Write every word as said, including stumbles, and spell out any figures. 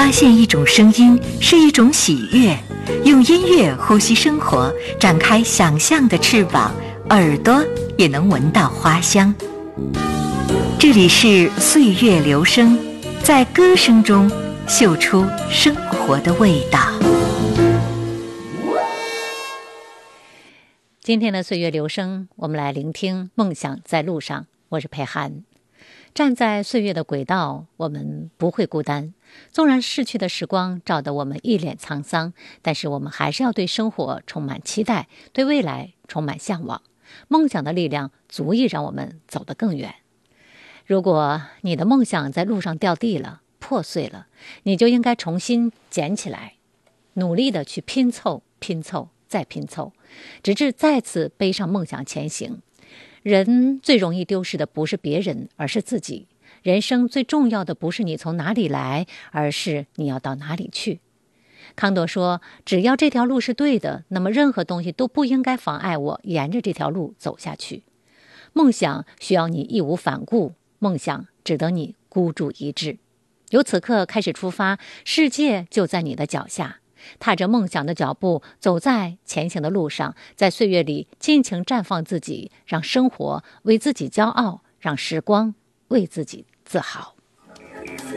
发现一种声音是一种喜悦，用音乐呼吸生活，展开想象的翅膀，耳朵也能闻到花香。这里是岁月流声，在歌声中嗅出生活的味道。 今天的岁月流声，我们来聆听梦想在路上。我是佩涵。站在岁月的轨道，我们不会孤单。纵然逝去的时光照得我们一脸沧桑，但是我们还是要对生活充满期待，对未来充满向往。梦想的力量足以让我们走得更远。如果你的梦想在路上掉地了，破碎了，你就应该重新捡起来，努力的去拼凑拼凑再拼凑，直至再次背上梦想前行。人最容易丢失的不是别人，而是自己。人生最重要的不是你从哪里来，而是你要到哪里去。康多说，只要这条路是对的，那么任何东西都不应该妨碍我沿着这条路走下去。梦想需要你义无反顾，梦想值得你孤注一掷。由此刻开始出发，世界就在你的脚下。踏着梦想的脚步，走在前行的路上，在岁月里尽情绽放自己，让生活为自己骄傲，让时光为自己自豪。